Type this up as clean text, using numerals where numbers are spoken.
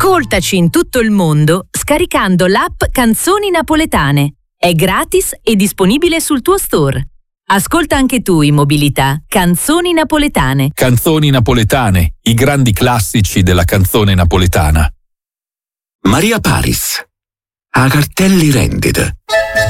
Ascoltaci in tutto il mondo scaricando l'app Canzoni Napoletane. È gratis e disponibile sul tuo store. Ascolta anche tu in mobilità Canzoni Napoletane. Canzoni napoletane, i grandi classici della canzone napoletana. Maria Paris. A cartelli rendita.